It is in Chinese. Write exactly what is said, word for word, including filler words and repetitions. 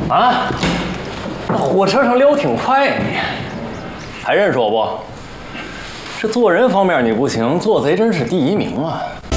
啊？那火车上撩挺快呀，你还认识我不？这做人方面你不行，做贼真是第一名啊！